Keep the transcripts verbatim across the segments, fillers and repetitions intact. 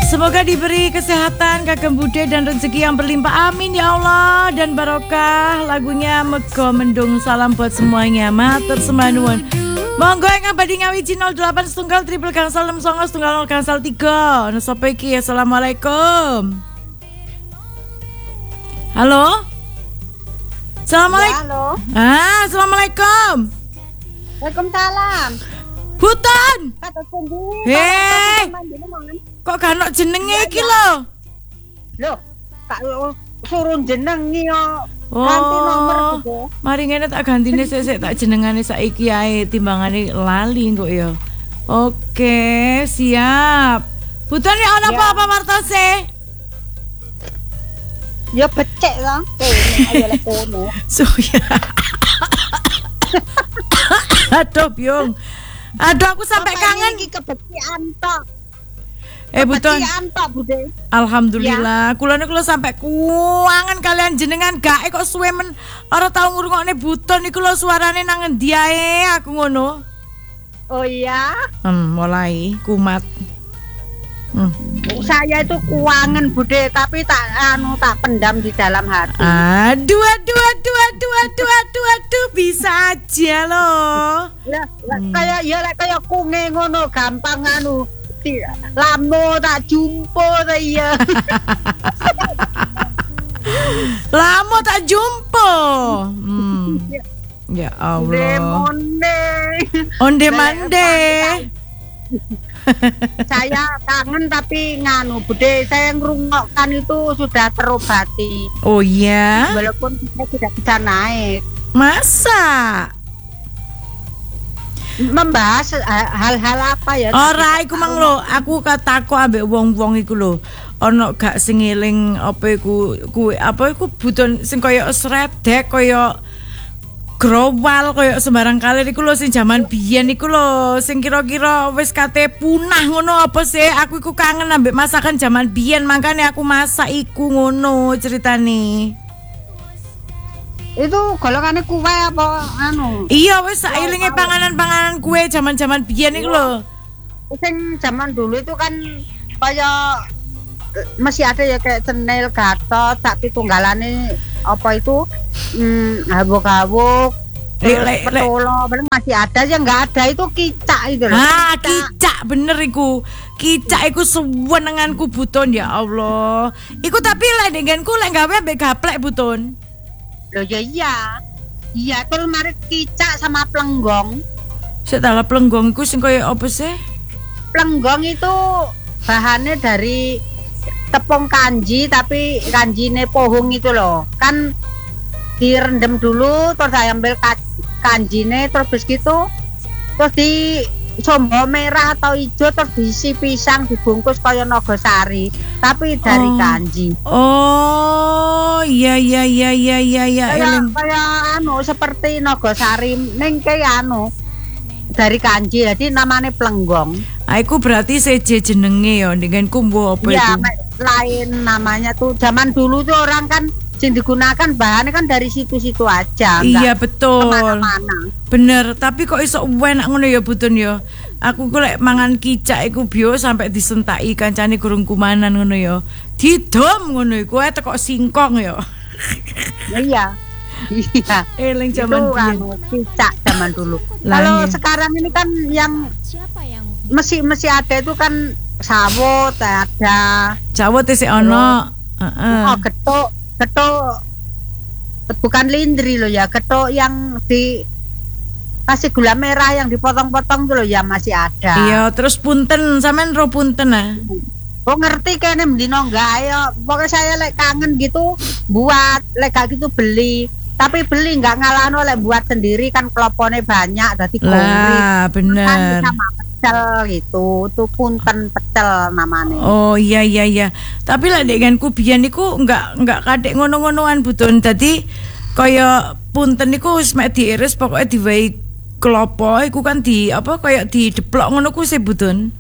Semoga diberi kesehatan, kagem bude dan rezeki yang berlimpah. Amin ya Allah dan barokah. Lagunya Mego Mendung. Salam buat semuanya. Matur sembah nuwun. Monggo yang abadi ngawiji nol delapan setunggal triple gangsal enam songo setunggal nol gangsal tiga. Nah sapa iki? Assalamualaikum. Halo? Assalamualaikum. Ya, halo. Ah, assalamualaikum. Waalaikumsalam. Buton. Kata sendiri. Hei. Kok gak ono jenenge iki lho? Loh, tak suruh jenengi yo. Oh, ganti nomor gitu. Mari ngene tak gantine sik-sik tak jenengane saiki ae timbangane lali kok ya. Oke, siap. Buton ya ono apa-apa martose? Ya becek lah. Kene ayo lek kono. Suya. Aduh, Byung. Aduh, aku sampai kangen iki kebecikan tok. Eh Buton. Kebecikan tok, Bude. Alhamdulillah, kula niku lho sampai kuangen kalian jenengan gae kok suwe men ora tau ngrungokne Buton niku lho suarane nang endi ae aku ngono. Oh iya. Hmm, mulai kumat. Hmm. Saya itu kuangen Bude, tapi tak anu tak pendam di dalam hati. Aduh, aduh, aduh, aduh, aduh, aduh, aduh, bisa aja loh. Lah, hmm. kayak ya lek kayak kunge ngono gampang anu. Lamo tak jumpa ta iya. Lamo tak jumpa. Hmm. Ya Allah. Onde Onde mande. Saya kangen tapi nganu Bude, saya ngrungokkan itu sudah terobati. Oh iya. Walaupun saya tidak bisa naik. Masa? Membahas hal-hal apa ya? Ora iku mang lho, aku katako ambek wong-wong iku lho. Ana gak sing eling apa iku kuwi apa iku Buton sing kaya sredek kaya growal kaya sembarang kalir iku lho sing jaman biyen iku lho sing kira-kira wis kate punah ngono apa sih? Aku iku kangen ambek masakan jaman biyen makane aku masak iku ngono ceritane. Itu golongannya kue apa anu? Iya wis sailinge panganan-panganan kue zaman-zaman biyen iku lho. Sing zaman dulu itu kan kaya masih ada ya kayak cenil, gatot, sak pitunggalane apa itu hmm, habuk-habuk, petolo, masih ada ya nggak ada itu kicak itu loh. Ah, kicak bener iku. Kicak iku sewenenganku Buton ya Allah. Iku tapi lek denganku lek gawe ambek gaplek Buton. Loh ya iya. Iya terus mari kicak sama plenggong. Sik tak plenggong iku sing kaya apa sih? Plenggong itu bahannya dari tepung kanji tapi kanjine pohong itu loh. Kan direndam dulu terus saya ambil kanjine terus bis gitu. Terus di sombo merah atau hijau terus diisi pisang dibungkus kaya nogosari tapi dari oh. kanji. Oh, iya iya iya iya iya iya. Kayak kaya anu seperti nogosari ning kaya anu dari kanji jadi namanya plenggong. Aku berarti seje jenenge ya denganku mbok apa ya, itu? Lain namanya tuh zaman dulu tuh orang kan yang digunakan bahannya kan dari situ-situ aja. Iya betul. Kemana-mana. Bener, tapi kok iso enak ngono ya Buton ya. Aku ku lek mangan kicak iku bio sampai disentaki kancane gurung kumanan ngono ya. Didom ngono iku ae tekok singkong ya. Iya. Iya. Eling zaman biyen. Kicak zaman dulu. Kalau sekarang ini kan yang mesti-mesti ada itu kan sawot ada. Sawot sih ono. Heeh. Oh, getuk, getuk bukan lindri loh ya, getuk yang di kasih gula merah yang dipotong-potong tuh loh ya masih ada. Iya, terus punten, sampean ro punten ah. Oh ngerti kene mendino enggak ayo. Pokoknya saya lek kangen gitu buat, lek gak gitu beli. Tapi beli enggak ngalano lek buat sendiri kan kelopone banyak dadi goreng. Lah, bener. Kan sama pecel gitu, tuh punten pecel namanya. Oh iya iya iya. Tapi lek denganku biyen niku enggak enggak kadek ngono-ngonoan Buton. Dadi kaya punten niku wis mek diiris pokoke diwehi klopo iku kan di apa kayak dideplok ngono ku sih Buton.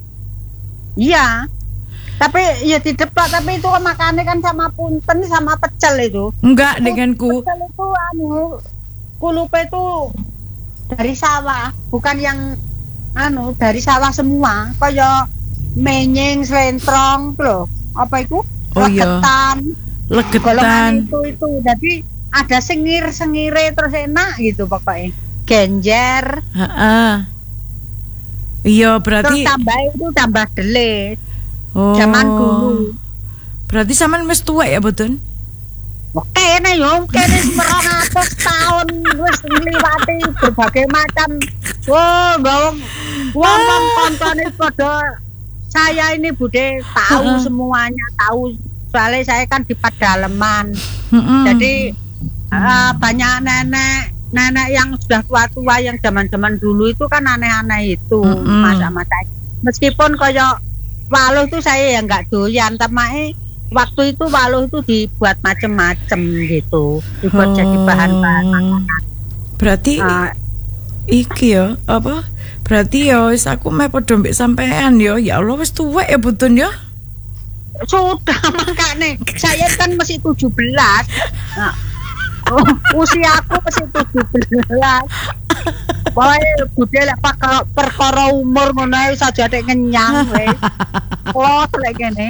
Iya. Tapi ya dideplok tapi itu makannya kan sama punten sama pecel itu. Enggak denganku. Pecel itu anu kulupe itu dari sawah, bukan yang anu dari sawah semua. Kaya menying, slentrong lho. Apa itu? Oh iya. Legetan. Legetan. Itu itu. Jadi ada sengir-sengire terus enak gitu pokoknya. Genjer. Heeh. Iya, berarti terus tambah itu tambah delis. Oh. Zaman dulu. Berarti sampean wis tuwek ya, Butun? Kene yo, kene sembilan ratus tahun wis ngliwati berbagai macam. Wah, wong wong koncone padha saya ini Bude tahu uh-uh. semuanya, tahu soalnya saya kan di pedalaman. Uh-uh. Jadi uh, banyak nenek nenek yang sudah tua-tua yang zaman-zaman dulu itu kan aneh-aneh itu uh-uh. masa-masa. Meskipun koyo waluh itu saya yang enggak doyan, tapi waktu itu waluh itu dibuat macem-macem gitu, dibuat oh. jadi bahan-bahan makanan. Berarti uh, iki ya apa? Berarti ya wis aku meh padha mbek sampean ya. Ya Allah wis tuwek ya Butun ya. Sudah makane saya kan masih tujuh belas. Nah, oh, usia aku masih tujuh belas. Boy, budhe lek perkara umur ngono wis aja tek ngenyang wis. Oh, lek kene.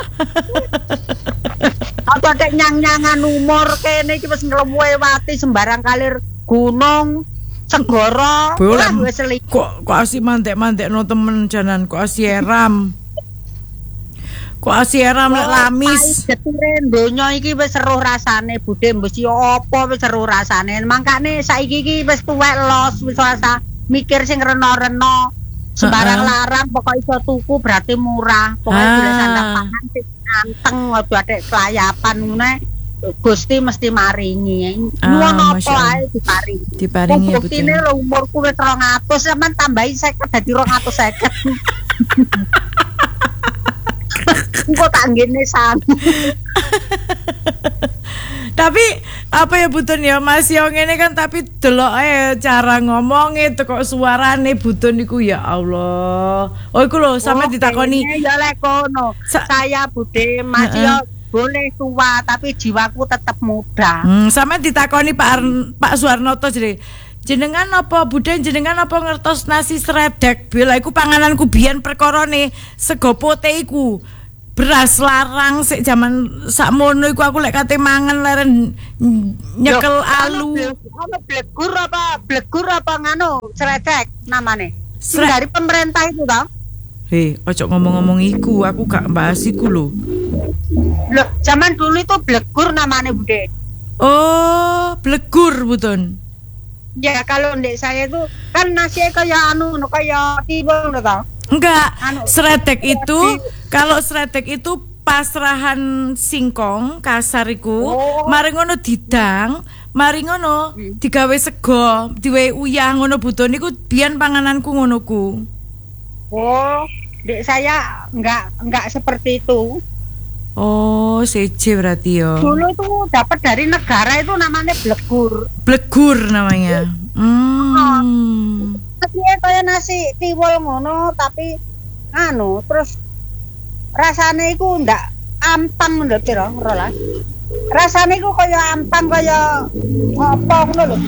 Apa tek nyang-nyangan umur kene iki wis nglewati sembarang kalir gunung, segara. Wah, wis kok kok asih mantek-mantekno temen janan kok asih eram. Kok asih eram lek lamis. Getire donya iki wis seruh rasane budhe mesti apa wis seruh rasane. Mangkane saiki iki wis tuwek los wis rasa mikir sing rena-rena. Sembarang uh-uh. larang pokok iso tuku berarti murah. Pokoke ah. golek sandang pangan sing anteng aja atik kelayapan ngene. Gusti mesti maringi. Nuwun apa ae diparingi. Diparingi ya betul. Buktine umurku wis rong atus sampean tambahi seket dadi rong atus seket. Engko tak ngene san. Tapi apa ya Butun ya Mas yo ngene kan tapi delok ae cara ngomongnya tuh kok suarane Butun iku ya Allah. Oh iku lho sampe oh, ditakoni ya lek kono. Sa- saya Bude Mas uh-uh. yo boleh tua tapi jiwaku tetap muda. Hmm, sampe ditakoni Pak Ar- Pak Suwarnoto jadi jenengan apa Bude jenengan apa ngertos nasi sredek bila iku pangananku biyen perkorone sego pote iku. Beras larang sik jaman sakmono iku aku lek kate mangan leren nyekel Yo, alu. Ono blegur apa blegur apa ngano sredek namane. Sing dari pemerintah itu toh. Hei, ojo ngomong-ngomong iku, aku gak bahas iku lho. Loh, zaman dulu itu blegur namane Bude. Oh, blegur Butun. Ya kalau ndek saya itu kan nasi kayak anu kayak tiba ngono toh. Enggak, anu, sredek itu kalau sredek itu pasrahan singkong kasar iku, oh. mari ngono didang, mari ngono hmm. digawe sego, diwe uyah ngono Butun niku biyen pangananku ngono ku. Oh, dek saya enggak enggak seperti itu. Oh, seje berarti yo. Dulu tuh dapat dari negara itu namanya blegur. Blegur namanya. Hmm. Dia kayak nasi tiwul ngono tapi anu terus rasane iku ndak ampang lho Ciro rolas. Rasane iku kaya ampang kaya apa ngono lho.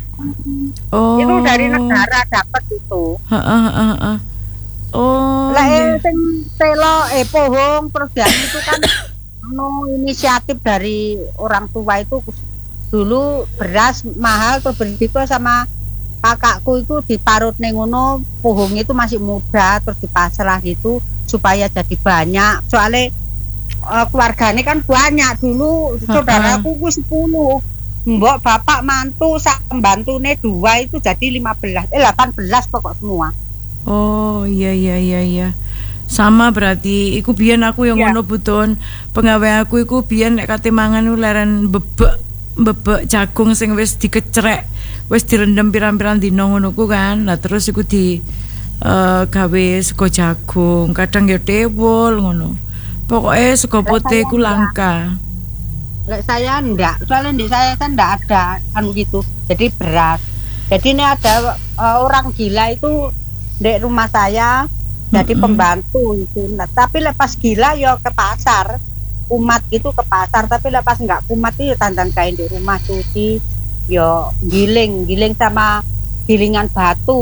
Oh. Itu dari negara dapat itu. Heeh heeh heeh. Oh. Lah yeah. sing telo eh pohong terus ya itu kan anu inisiatif dari orang tua itu dulu beras mahal terus berdiko sama kakakku itu diparut ning ngono pohong itu masih muda terus dipasrah gitu supaya jadi banyak soalnya uh, keluarganya kan banyak dulu saudaraku ku sepuluh mbok bapak mantu sak pembantune dua itu jadi lima belas eh delapan belas pokok semua. Oh iya iya iya iya sama berarti iku biyen aku yang yeah. ngono Butun penggawe aku iku biyen nek kate mangan leren bebek bebek jagung sing wis dikecrek wis direndam pirang-pirang dina ngono ku kan. Lah terus iku di uh, gawe sego jagung, kadang ya tewul ngono. Pokoke sego putih ku langka. Lek saya ndak, soalnya di saya kan ndak ada anu gitu. Jadi beras. Jadi ini ada uh, orang gila itu di rumah saya jadi mm-hmm. pembantu itu. Nah, tapi lepas gila ya ke pasar. Umat itu ke pasar, tapi lepas enggak kumat itu tandan kain di rumah cuci. Yo giling, giling sama gilingan batu.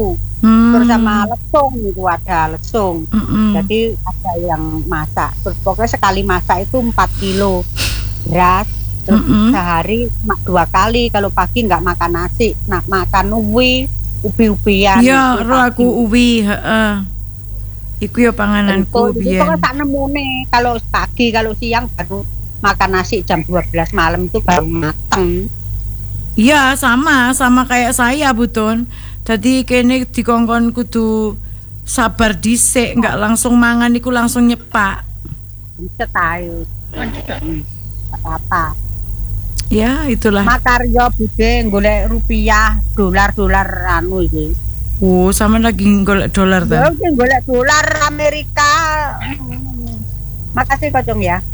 Hmm. Terus sama lesung itu ada lesung. Mm-mm. Jadi ada yang masak. Terus pokoknya sekali masak itu empat kilo beras. Terus Mm-mm. sehari cuma dua kali. Kalau pagi nggak makan nasi, nah makan ubi, ubi-ubian. Ya, itu ro pagi. aku uwi, heeh. Iku ya pangananku Itu biyen. kan tak nemune. Kalau pagi, kalau siang baru makan nasi jam dua belas malam itu baru mateng. Iya, sama, sama kayak saya, Butun. Tadi kene dikongkon kudu sabar dhisik, enggak langsung mangan iku langsung nyepak. Cetayu. Apa-apa. Ya, itulah. Makaryo bude golek rupiah, dolar-dolar anu iki. Oh, sama lagi golek dolar Ya ta. iki golek dolar Amerika. Makasih Kocong ya.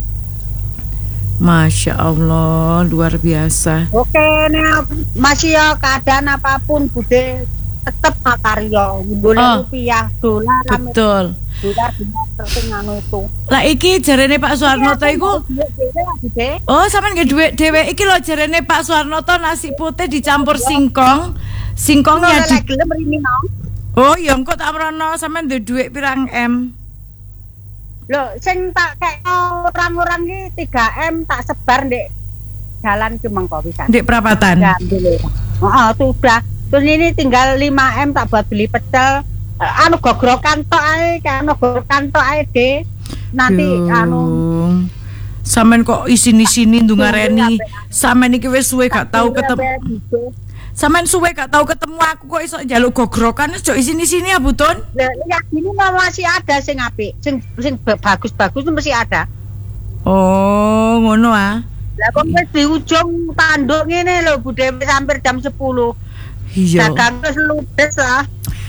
Masya Allah, luar biasa. Oke, nih masih ya keadaan apapun bude tetep makaryo, golek Oh. rupiah, dolar Amerika, Betul. dolar dolar terus anu itu. Lah iki jarene Pak Suwarnoto iku. Bude. Oh, sampean nggih dhuwit dhewe iki lho jarene Pak Suwarnoto nasi putih dicampur singkong. Singkongnya di Lek gelem rini no. Oh, ya engko tak merono sampean duwe dhuwit pirang M. Loh, sing tak kayak orang-orang ini tiga M tak sebar ndek jalan Cemengko pisan. Ndek perapatan. Ya, ambil. Oh, tuh udah. Terus ini tinggal lima M tak buat beli pecel. Eh, anu gogrokan tok ae, kayak anu gogrokan tok ae, De. Nanti Yo. anu Sampean kok isini-sini ndungareni. Sampean iki wis suwe gak tau ketemu. Sampean suwe gak tau ketemu aku kok iso njaluk gogrokan ojo isini-sini ya, Butun. Lah, ya ini mah masih ada sing apik, sing sing ba- bagus-bagus itu masih ada. Oh, ngono ah. Lah kok wis di ujung tanduk ngene lho, Bude wis hampir jam sepuluh. Iya. Dagang wis ludes lah.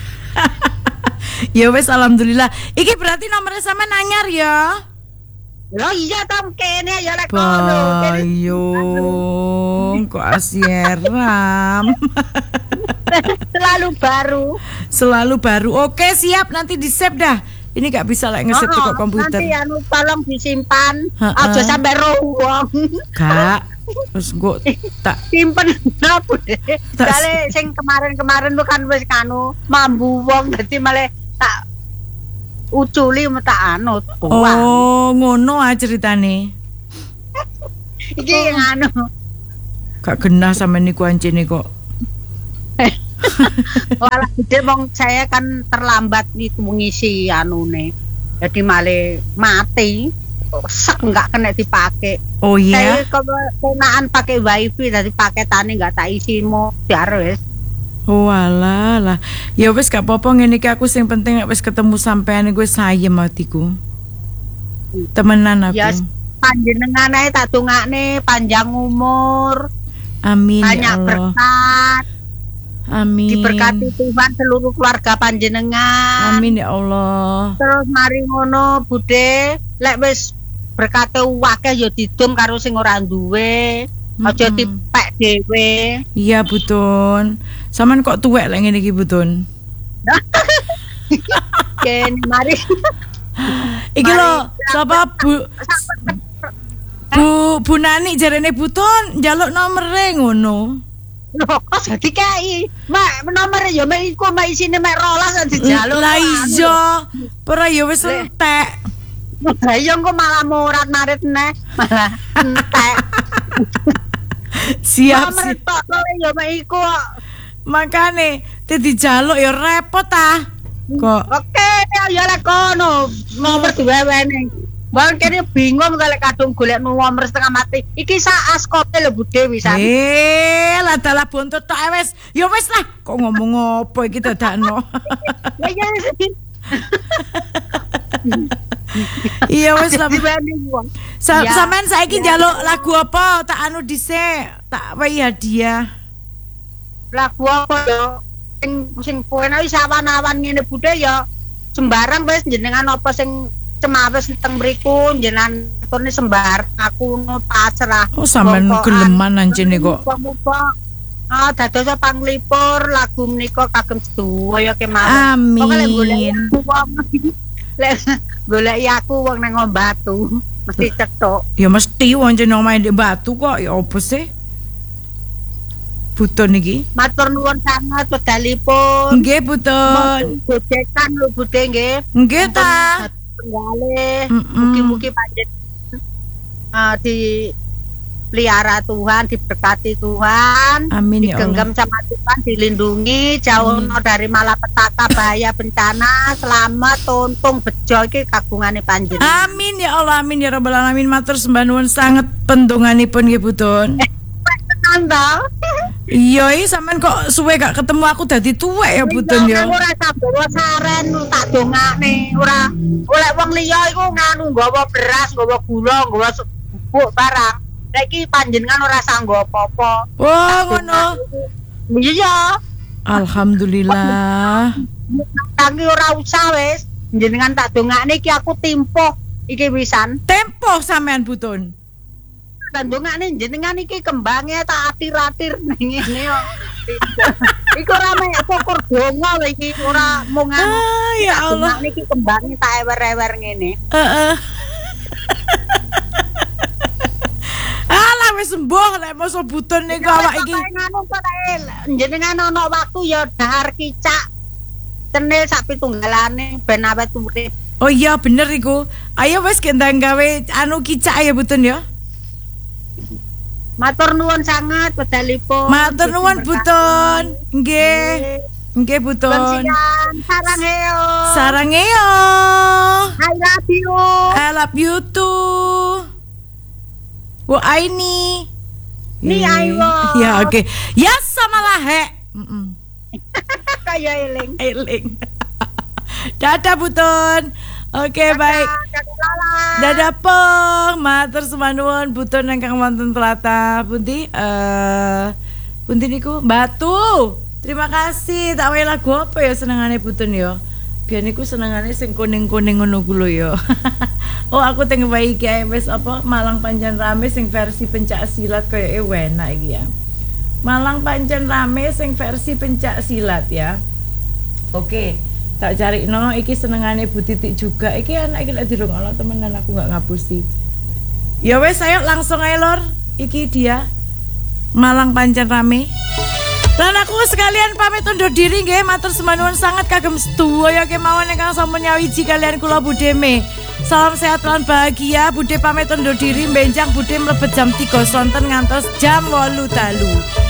Ya wis alhamdulillah. Iki berarti nomornya sampean anyar ya. Loh iya tam kene ya lek kono. Kene Bayung kok asieram. selalu baru. Selalu baru. Oke, siap nanti di-save dah. Ini gak bisa lek nge-save Oh, kok komputer. nanti anu tolong disimpan. Ha-ha. Aja sampai rowong. Kak, terus gua tak Simpen apa deh. Tak- Kale sing kemarin-kemarin lu kan wis kanu mambu wong dadi malah tak uculi tak anu buang. Oh, ngono ah ceritane. Iki anu. Gak genah sama niku ancene kok. Walah gede wong saya kan terlambat itu ngisi anune. Jadi malah mati. Sek enggak kena dipakai. Oh Saya iya. kegunaan pakai wifi dari paketane enggak tak isi mau jar wis. Oh alah lah. Ya wis gak apa-apa ngene iki aku sing penting nek wis ketemu sampean gue sayem atiku. Temenan aku. Ya panjenengan ae tak dongakne panjang umur, Amin ya banyak Allah. berkat, Amin. diberkati Tuhan seluruh keluarga panjenengan. Amin ya Allah. Terus mari ngono Bude, lek wis berkate akeh ya didum karo sing ora duwe. Aja Mm-mm. dipek dhewe. Iya Butun. Sampean kok tuwek lek ngene iki Butun. Ken mari. Iki lho, sapa Bu Bu Bu Nani jarene Butun njaluk nomere ngono. Loh, kok jadi kei? Mak nomor ya mek iku mek isine mek rolas kan dijaluk. Lah iya, ora ya wis entek. Lah iya kok malah murat marit neh, malah entek. Siap Nomor sih. tok kowe ya mek iku kok. Makane dadi jaluk ya repot ah. Kok Oke, ya lek kono nomor diweweni. Wong kene bingung kalau kadung golek nomor setengah mati. Iki sak askote lho Bude wisan. eh lah dalah bontot tok ae wis. Ya wis lah, kok ngomong apa iki dadakno. Ya ya Iya wis lah. diweweni wong. Sa Ya, sampean saiki ya. njaluk lagu apa? Tak anu dhisik, tak wehi hadiah. Lagu apa yo sing sing poena wis awan-awan ngene Bude ya sembarang wis jenengan apa sing cemawes teng mriku jenengan tone sembar aku no pasrah. Oh sampean geleman anjene kok. Muga-muga ah dados panglipur lagu menika kagem sedaya kemawon. Amin. Pokoke lek golek aku wong lek golek aku wong nang Batu mesti cetok. Ya mesti wong jeneng omahe ndek Batu kok ya opo sih? Buton iki. Matur nuwun sanget pedalipun. Nggih, Buton. Gojekan lho Bude nggih. Nggih ta. Tenggale. Mugi-mugi panjenengan uh, di pelihara Tuhan, diberkati Tuhan, amin ya Allah. Digenggam sama Tuhan, dilindungi, jauh no dari malapetaka, bahaya, bencana, selamat, tuntung, bejo iki kagungane panjenengan. Amin ya Allah, amin ya rabbal alamin. Matur sembah nuwun sanget pendonganipun nggih Buton. Eh, tenan iya iki sampean kok suwe gak ketemu aku dadi tuwek ya Buton ya. Ora sabawa saren tak dongakne, ora oleh wong liya iku nganu nggawa beras, nggawa gula, nggawa bubuk barang. Lagi panjenengan ora sanggo apa-apa. Oh, ngono. Iya. Alhamdulillah. Tangi ora usah wis. Jenengan tak dongakne iki aku timpo iki wisan. Tempo sampean Buton. Tak dongakne jenengan iki kembange tak atir-atir ngene yo. Iku ora mek syukur donga lho iki ora mung ngono. Ah, ya Allah. Iki kembange tak ewer-ewer ngene. Heeh. Alah wis sembuh lek mosok Buton niku awak iki. Ngono kok jenengan ana waktu ya dahar kicak. Cenil sak pitunggalane ben awet urip. Oh iya bener iku. Ayo wis gendang gawe anu kicak ya Buton ya. Matur nuwun sangat pedalipun. Matur nuwun Buton. Nggih. Nggih Buton. Sarang heo. Sarang heo. I love you. I love you too. Wo Aini. Ni Aiwo. Ya oke. Okay. Ya samalah he. Heeh. Kaya eling. Eling. Dadah Buton. Oke, okay, baik. Dadah pong. Matur semanuwun Buton ingkang wonten Tlatah pundi? Eh, uh, pundi niku? Batu. Terima kasih. Tak wae lagu apa ya senengane Buton ya? Biyen niku senengane sing kuning-kuning ngono ku lho ya. Oh, aku teng wae iki wis apa Malang pancen rame sing versi pencak silat koyoke enak iki ya. Malang pancen rame sing versi pencak silat ya. Oke, tak cari no iki senengane Bu Titik juga. Iki anak iki lek dirungokno temenan aku nggak ngapusi. Ya wes ayo langsung ae lor. Iki dia Malang pancen rame. Lan aku sekalian pamit undur diri nggih, matur semanuwun sangat kagem sedaya kemawon ingkang sampun nyawiji kalian kula Bude Me. Salam sehat lan bahagia. Bude pamit undur diri, benjang Bude mlebet jam tiga sonten ngantos jam wolu dalu.